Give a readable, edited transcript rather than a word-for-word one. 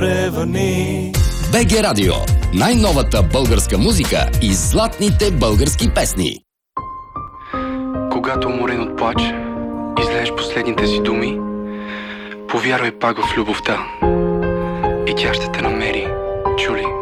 превърни. БГ Радио. Най-новата българска музика и златните български песни. Когато уморен от плач, излееш последните си думи, повярвай пак в любовта и тя ще те намери, чули.